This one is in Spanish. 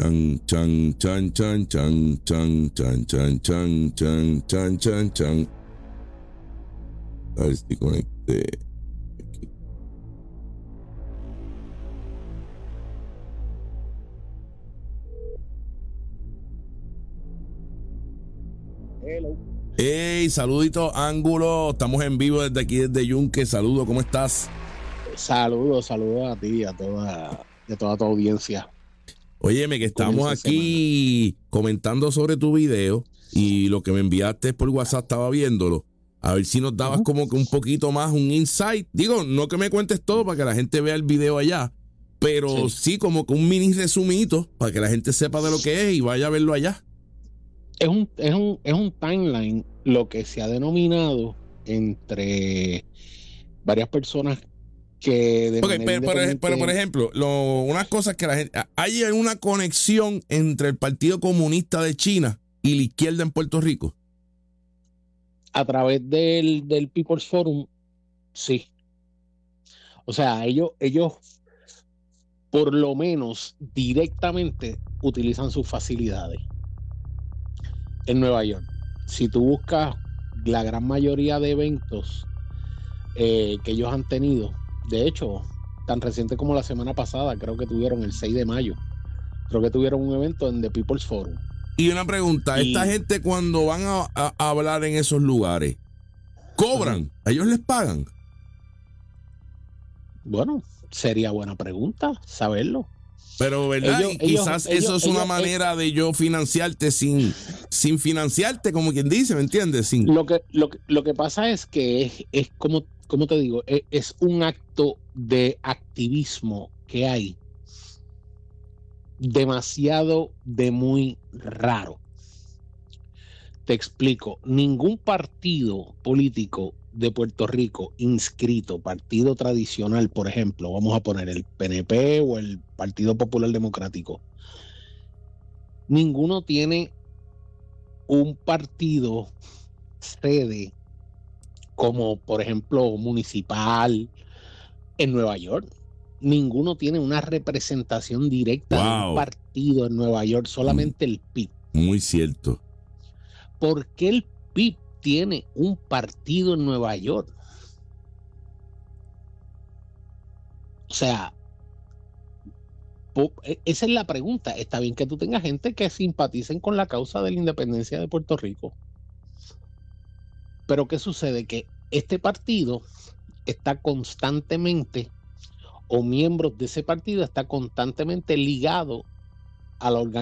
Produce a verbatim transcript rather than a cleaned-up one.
Chan, chan, chan, chan, chan, chan, chan, chan, chan, chan, chan, chan, chan. A ver si conecté. Aquí. Hello. Hey, saludito, Ángulo. Estamos en vivo desde aquí, desde Yunque. Saludos, ¿cómo estás? Saludos, saludos a ti y a toda, y a toda tu audiencia. Óyeme, que estamos aquí comentando sobre tu video y lo que me enviaste por WhatsApp, estaba viéndolo. A ver si nos dabas uh-huh. como que un poquito más un insight. Digo, no que me cuentes todo para que la gente vea el video allá, pero sí, sí como que un mini resumito para que la gente sepa de lo que es y vaya a verlo allá. Es un, es un, es un timeline, lo que se ha denominado entre varias personas que de okay, pero, pero, pero por ejemplo, lo, unas cosas que la gente, hay una conexión entre el Partido Comunista de China y la izquierda en Puerto Rico. A través del, del People's Forum, sí. O sea, ellos, ellos por lo menos directamente utilizan sus facilidades en Nueva York. Si tú buscas la gran mayoría de eventos eh, que ellos han tenido, de hecho, tan reciente como la semana pasada, creo que tuvieron el seis de mayo, creo que tuvieron un evento en The People's Forum. Y una pregunta, y, esta gente cuando van a, a, a hablar en esos lugares, ¿cobran? ¿A ellos les pagan? Bueno, sería buena pregunta saberlo. Pero, ¿verdad? Ellos, y quizás ellos, eso es ellos, una ellos, manera ellos, de yo financiarte sin, sin financiarte, como quien dice, ¿me entiendes? Sin... Lo que, lo, lo que pasa es que es, es como, como te digo, es, es un acto de activismo que hay demasiado de muy raro. Te explico, ningún partido político de Puerto Rico inscrito, partido tradicional, por ejemplo, vamos a poner el P N P o el Partido Popular Democrático, ninguno tiene un partido sede como, por ejemplo, municipal en Nueva York. Ninguno tiene una representación directa wow. de un partido en Nueva York, solamente mm. el P I B. Muy cierto. ¿Por qué el P I B tiene un partido en Nueva York? O sea, esa es la pregunta. Está bien que tú tengas gente que simpaticen con la causa de la independencia de Puerto Rico. Pero ¿qué sucede? Que este partido está constantemente, o miembros de ese partido está constantemente ligado a la organización